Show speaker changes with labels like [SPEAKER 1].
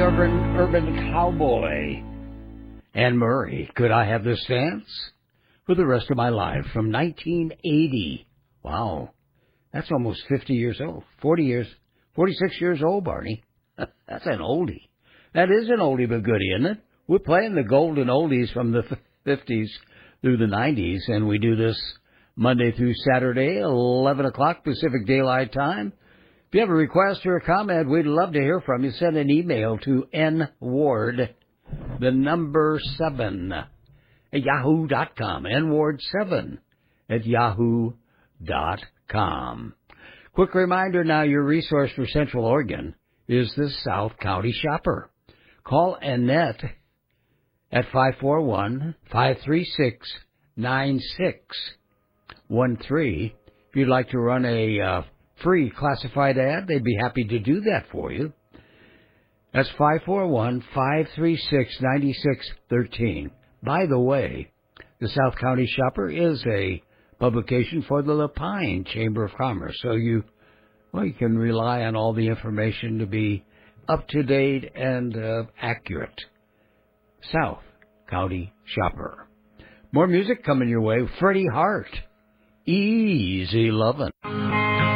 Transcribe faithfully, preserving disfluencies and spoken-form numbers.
[SPEAKER 1] urban, urban cowboy. Anne Murray, Could I Have This Dance? For the Rest of My Life, from nineteen eighty. Wow, that's almost fifty years old. forty years, forty-six years old, Barney. That's an oldie. That is an oldie but goodie, isn't it? We're playing the golden oldies from the fifties through the nineties, and we do this Monday through Saturday, eleven o'clock Pacific Daylight Time. If you have a request or a comment, we'd love to hear from you. Send an email to nward, the number seven, at yahoo dot com. nward seven at yahoo dot com. Quick reminder now, your resource for Central Oregon is the South County Shopper. Call Annette at five four one, five three six, nine six one three. If you'd like to run a uh, free classified ad, they'd be happy to do that for you. That's five four one, five three six, nine six one three. By the way, the South County Shopper is a publication for the Lapine Chamber of Commerce, so you, well, you can rely on all the information to be up to date and uh, accurate. South County Shopper. More music coming your way. Freddie Hart, Easy Lovin'.